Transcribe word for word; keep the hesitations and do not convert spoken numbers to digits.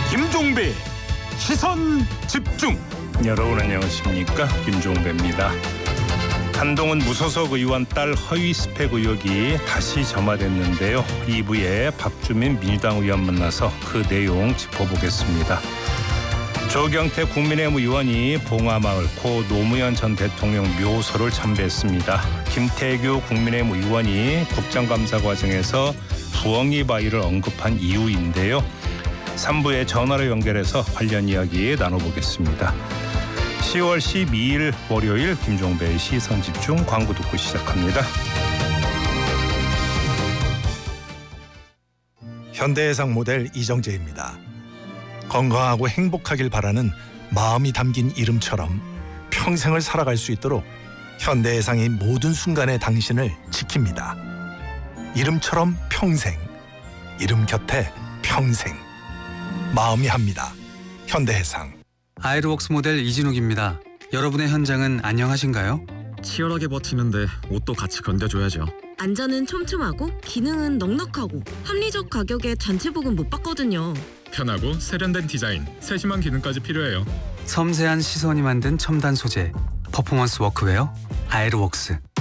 김종배 시선 집중. 여러분 안녕하십니까, 김종배입니다. 한동훈 무소속 의원 딸 허위 스펙 의혹이 다시 점화됐는데요. 이 부에 박주민 민주당 의원 만나서 그 내용 짚어보겠습니다. 조경태 국민의힘 의원이 봉화마을 고 노무현 전 대통령 묘소를 참배했습니다. 김태규 국민의힘 의원이 국정감사 과정에서 부엉이 바위를 언급한 이유인데요. 삼 부에 전화로 연결해서 관련 이야기 나눠보겠습니다. 시월 십이일 월요일 김종배의 시선집중, 광고 듣고 시작합니다. 현대해상 모델 이정재입니다. 건강하고 행복하길 바라는 마음이 담긴 이름처럼 평생을 살아갈 수 있도록 현대해상이 모든 순간에 당신을 지킵니다. 이름처럼 평생, 이름 곁에 평생. 마음이 합니다. 현대해상. 아이르웍스 모델 이진욱입니다. 여러분의 현장은 안녕하신가요? 치열하게 버티는데 옷도 같이 견뎌줘야죠. 안전은 촘촘하고 기능은 넉넉하고 합리적 가격에 단체복은 못 받거든요. 편하고 세련된 디자인, 세심한 기능까지 필요해요. 섬세한 시선이 만든 첨단 소재, 퍼포먼스 워크웨어 아이르웍스.